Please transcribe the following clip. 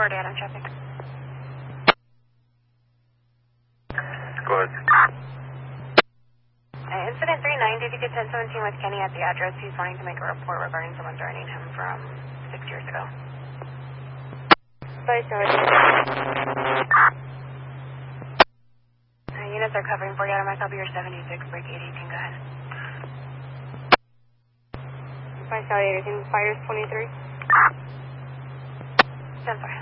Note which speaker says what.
Speaker 1: 40 out on traffic.
Speaker 2: Go ahead.
Speaker 1: Incident 390, if you get 1017 with Kenny at the address, he's wanting to make a report regarding someone joining him from 6 years ago.
Speaker 3: Bye, sorry.
Speaker 1: Units are covering 40 out of my copy, your 76, break 818, go ahead.
Speaker 3: Bye, sorry, everything. Fires 23.
Speaker 1: 10-4.